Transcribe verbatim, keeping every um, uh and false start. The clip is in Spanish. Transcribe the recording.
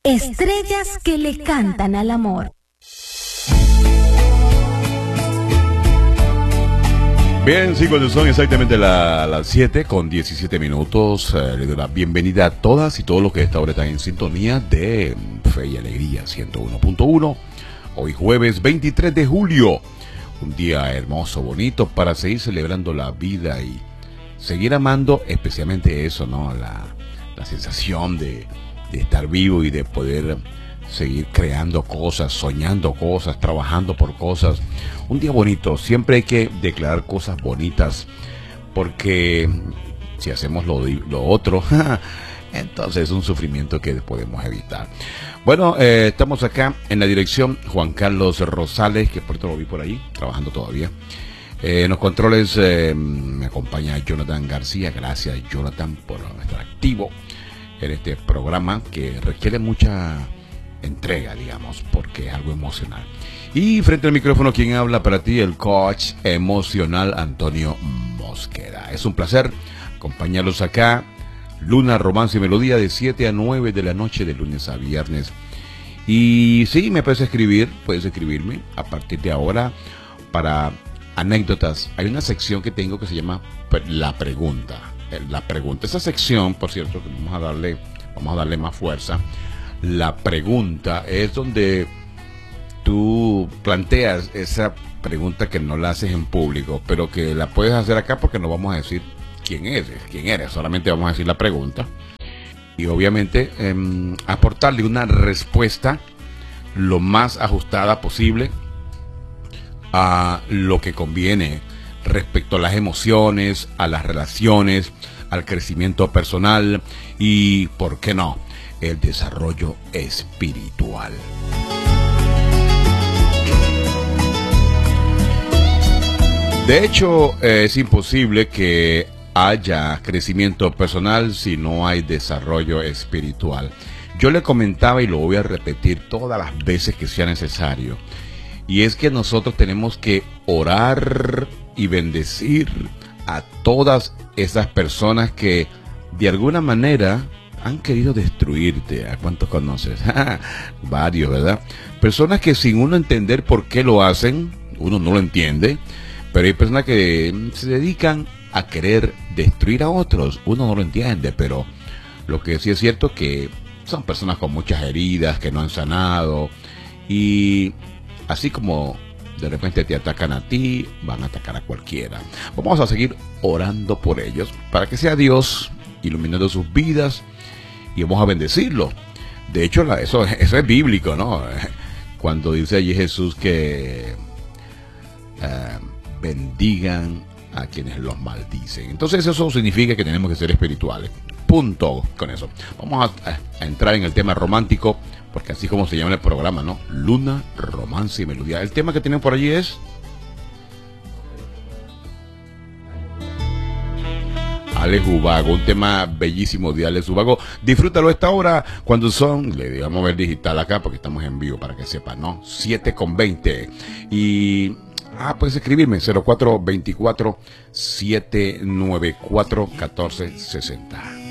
Estrellas que le cantan al amor. Bien, sí, cuando son exactamente la, las siete con diecisiete minutos, eh, le doy la bienvenida a todas y todos los que a esta hora están en sintonía de Fe y Alegría ciento uno punto uno. Hoy jueves veintitrés de julio, un día hermoso, bonito para seguir celebrando la vida y seguir amando, especialmente eso, ¿no? La, la sensación de, de estar vivo y de poder seguir creando cosas, soñando cosas, trabajando por cosas. Un día bonito, siempre hay que declarar cosas bonitas, porque si hacemos lo, lo otro, entonces es un sufrimiento que podemos evitar. Bueno, eh, estamos acá en la dirección Juan Carlos Rosales, que por lo vi por ahí, trabajando todavía. Eh, en los controles eh, me acompaña Jonathan García. Gracias, Jonathan, por estar activo en este programa que requiere mucha entrega, digamos, porque es algo emocional. Y frente al micrófono, quien habla para ti, el coach emocional Antonio Mosquera. Es un placer acompañarlos acá, Luna, Romance y Melodía, de siete a nueve de la noche, de lunes a viernes. Y sí, me puedes escribir, puedes escribirme a partir de ahora para anécdotas. Hay una sección que tengo que se llama La Pregunta. La Pregunta. Esa sección, por cierto, que vamos a darle, vamos a darle más fuerza. La Pregunta es donde tú planteas esa pregunta que no la haces en público, pero que la puedes hacer acá porque no vamos a decir quién eres, quién eres, solamente vamos a decir la pregunta y obviamente eh, aportarle una respuesta lo más ajustada posible a lo que conviene respecto a las emociones, a las relaciones, al crecimiento personal y, ¿por qué no?, el desarrollo espiritual. De hecho, eh, es imposible que haya crecimiento personal si no hay desarrollo espiritual. Yo le comentaba y lo voy a repetir todas las veces que sea necesario. Y es que nosotros tenemos que orar y bendecir a todas esas personas que de alguna manera han querido destruirte. ¿A cuántos conoces? Varios, ¿verdad? Personas que sin uno entender por qué lo hacen, uno no lo entiende, pero hay personas que se dedican a querer destruir a otros. Uno no lo entiende, pero lo que sí es cierto es que son personas con muchas heridas que no han sanado, y así como de repente te atacan a ti, van a atacar a cualquiera. Vamos a seguir orando por ellos para que sea Dios iluminando sus vidas y vamos a bendecirlo. De hecho, eso, eso es bíblico, ¿no? Cuando dice allí Jesús que uh, bendigan a quienes los maldicen. Entonces eso significa que tenemos que ser espirituales. Punto con eso. Vamos a, a, a entrar en el tema romántico, porque así como se llama el programa, ¿no? Luna, Romance y Melodía. El tema que tienen por allí es Alex Ubago, un tema bellísimo de Alex Ubago. Disfrútalo a esta hora cuando son, le digamos ver digital acá porque estamos en vivo para que sepan, ¿no? siete con veinte. Y ah, puedes escribirme cero cuatro veinticuatro, setecientos noventa y cuatro, catorce sesenta.